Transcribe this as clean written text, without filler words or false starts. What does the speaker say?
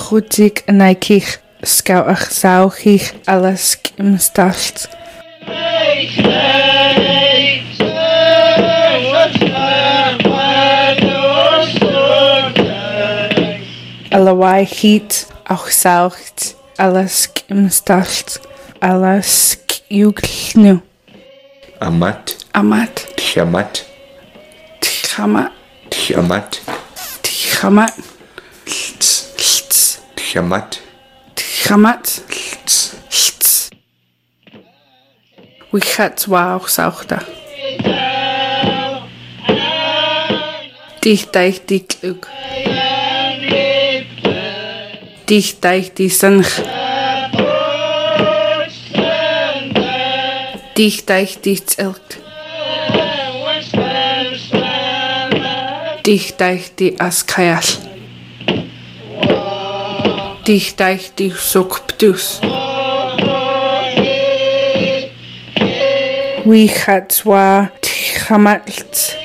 Chudig naikich scoutach sauchich alles imstalt. Alawai heat auch saucht alles imstalt. Alles juglnu. Amat. Tiamat. Tiamat. Tiamat. Tiamat. Tiamat. Tiamat. Wichat war auch sauchter. Dich deich die Glück. Dich deich die Sanch. Dich deich die Zelt. Dich deich die Askayal. Dich deich die Sokptus. Wichat war Tiamat.